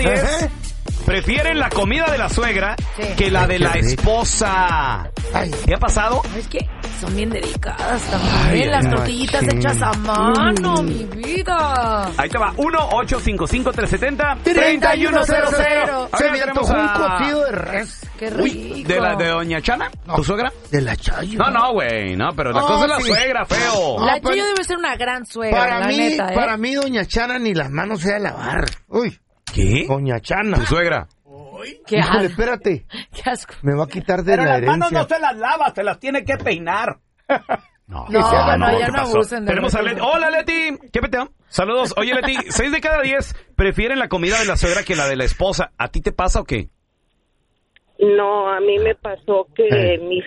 10 prefieren la comida de la suegra que la de la esposa. ¿Qué ha pasado? Es que son bien dedicadas también. Las tortillitas hechas a mano, mi vida. Ahí te va, 1-855-370-3100. Se me antojó un cocido de res. Qué rico. Uy, ¿de doña Chana? No. ¿Tu suegra? De la Chayo. No, güey, no, pero la cosa es la suegra, feo. La pero- Chayo debe ser una gran suegra, Para la mí, neta, ¿eh? para mí, doña Chana ni las manos se va a lavar. Uy, ¿Qué? doña Chana. ¿Tu suegra? Qué Híjole, asco. espérate. Qué asco. Me va a quitar de Pero la las manos herencia. no se las lava, se las tiene que peinar. No, No, bueno, ya ¿qué no pasó? abusen de Tenemos a repente. Leti. Hola, Leti. ¿Qué peteo? Saludos. Oye, Leti, 6 de cada 10 prefieren la comida de la suegra que la de la esposa. ¿A ti te pasa o qué? No, a mí me pasó que mi